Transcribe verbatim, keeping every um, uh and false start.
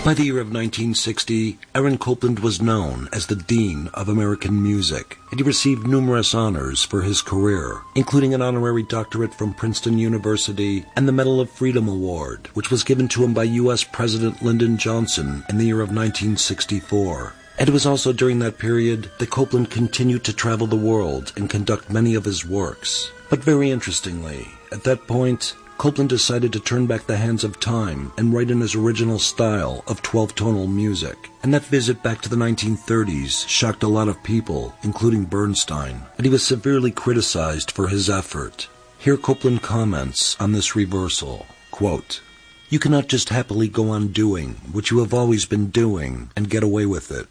By the year of nineteen sixty, Aaron Copland was known as the Dean of American Music, and he received numerous honors for his career, including an honorary doctorate from Princeton University and the Medal of Freedom Award, which was given to him by U S President Lyndon Johnson in the year of nineteen sixty-four. And it was also during that period that Copland continued to travel the world and conduct many of his works. But very interestingly, at that point, Copland decided to turn back the hands of time and write in his original style of twelve-tonal music. And that visit back to the nineteen thirties shocked a lot of people, including Bernstein, and he was severely criticized for his effort. Here Copland comments on this reversal, quote, "You cannot just happily go on doing what you have always been doing and get away with it.